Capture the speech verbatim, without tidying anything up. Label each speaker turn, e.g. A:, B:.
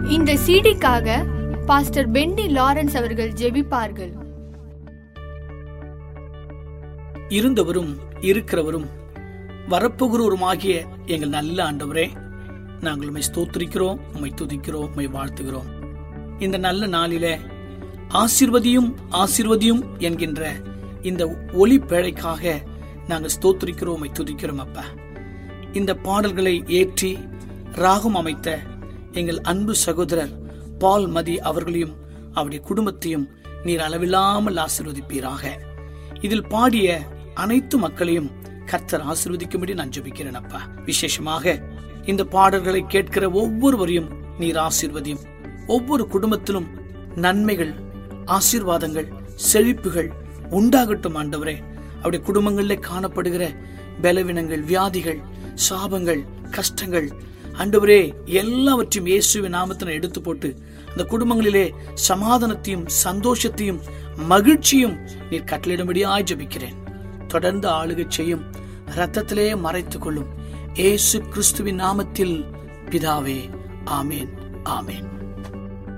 A: இந்த சீடிக்காக pastor Penney Lawrence அவர்கள் ஜெபிப்பார்கள்.
B: இருந்தவரும் இருக்கிறவரும் வரப்போகிறவருமாகிய எங்கள் நல்ல ஆண்டவரே, நாங்கள் உம்மை ஸ்தோத்திரிக்கிறோம், உம்மை துதிக்கிறோம், உம்மை வாழ்த்துகிறோம். இந்த நல்ல நாளிலே ஆசீர்வதியும் ஆசீர்வதியும் என்கின்ற இந்த ஒளி பேழைக்காக நாங்கள் ஸ்தோத்திரிக்கிறோம், உம்மை துதிக்கிறோம். அப்பா, இந்த பாடல்களை ஏற்றி ராகம் அமைத்த எங்கள் அன்பு சகோதரர் பால் மதி அவர்களையும் அவருடைய குடும்பத்தையும் நீர் அளவில்லாமல் ஆசீர்வதிப்பீராக. இதில் பாடிய அனைத்து மக்களையும் கர்த்தர் ஆசீர்வதிக்கும்படி நான் ஜெபிக்கிறேன். அப்பா, விசேஷமாக இந்த பாடல்களை கேட்கிற ஒவ்வொருவரையும் நீர் ஆசீர்வதியும். ஒவ்வொரு குடும்பத்திலும் நன்மைகள், ஆசீர்வாதங்கள், செழிப்புகள் உண்டாகட்டும் ஆண்டவரே. அவருடைய குடும்பங்களில் காணப்படுகிற பலவீனங்கள், வியாதிகள், சாபங்கள், கஷ்டங்கள் ஆண்டவரே எல்லாவற்றையும் இயேசுவின் நாமத்தினை எடுத்து போட்டு அந்த குடும்பங்களிலே சமாதானத்தையும் சந்தோஷத்தையும் மகிழ்ச்சியும் நீர் கட்டளையிடும்படியாய் ஜெபிக்கிறேன். தொடர்ந்து ஆளுகை செய்யும், இரத்தத்திலே மறைத்துக் கொள்ளும். இயேசு கிறிஸ்துவின் நாமத்தில் பிதாவே, ஆமேன், ஆமேன்.